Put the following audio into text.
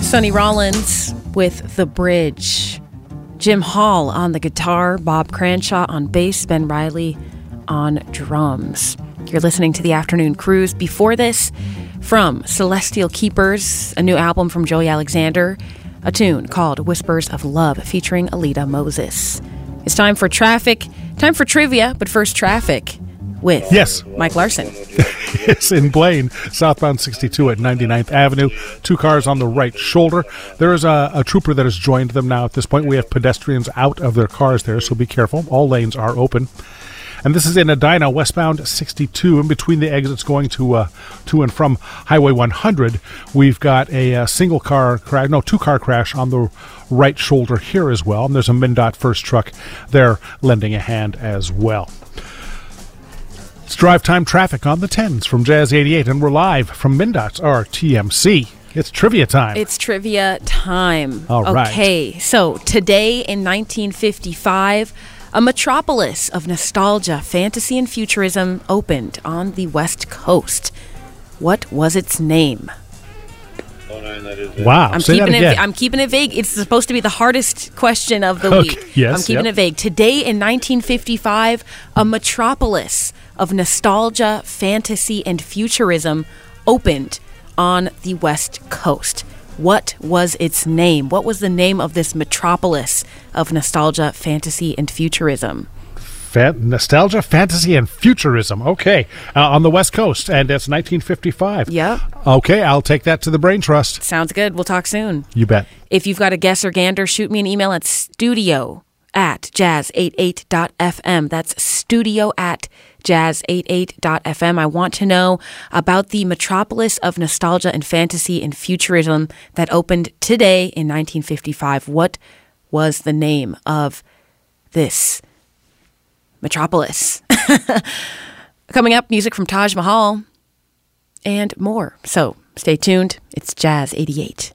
Sonny Rollins with The Bridge. Jim Hall on the guitar, Bob Cranshaw on bass, Ben Riley on drums. You're listening to The Afternoon Cruise. Before this, from Celestial Keepers, a new album from Joey Alexander, a tune called Whispers of Love featuring Alita Moses. It's time for traffic, time for trivia, but first traffic with Mike Larson. It's in Blaine, southbound 62 at 99th Avenue. 2 cars on the right shoulder. There is a trooper that has joined them now. At this point, we have pedestrians out of their cars there, so be careful. All lanes are open. And this is in Edina, westbound 62, in between the exits going to and from Highway 100. We've got a two-car crash on the right shoulder here as well. And there's a MnDOT first truck there lending a hand as well. It's drive time traffic on the 10s from Jazz 88, and we're live from MnDOT's RTMC. It's trivia time. It's trivia time. All right. Okay, so today in 1955, a metropolis of nostalgia, fantasy, and futurism opened on the West Coast. What was its name? Wow. I'm keeping it vague. It's supposed to be the hardest question of the week. Yes, I'm keeping it vague. Today in 1955, a metropolis of nostalgia, fantasy, and futurism opened on the West Coast. What was its name? What was the name of this metropolis of nostalgia, fantasy, and futurism? Nostalgia, fantasy, and futurism. Okay. On the West Coast, and it's 1955. Yep. Okay, I'll take that to the Brain Trust. Sounds good. We'll talk soon. You bet. If you've got a guess or gander, shoot me an email at studio@jazz88.fm. That's studio@jazz88.fm. I want to know about the metropolis of nostalgia and fantasy and futurism that opened today in 1955. What was the name of this metropolis? Coming up, music from Taj Mahal and more. So stay tuned. It's Jazz 88.